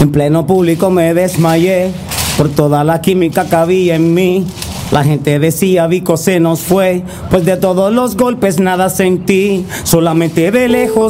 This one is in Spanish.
En pleno público me desmayé por toda la química que había en mí. La gente decía Vico se nos fue, pues de todos los golpes nada sentí. Solamente de lejos